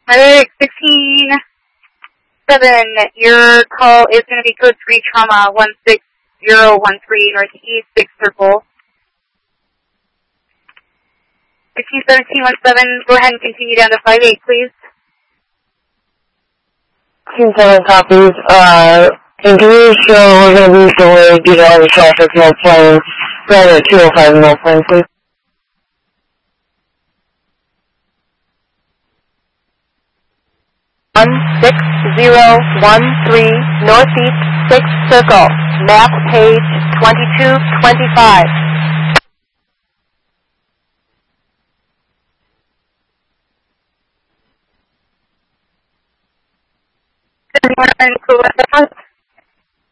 Medic 16-7, your call is going to be code 3 trauma 16013 Northeast 6 Circle. 161717, go ahead and continue down to 58, please. 27 copies. In Dewey show, we're going to be delayed due to all the traffic, no plane. Right at 205, no plane, please. One 6013 Northeast 6 Circle. Map page 2225. Anyone cool with that?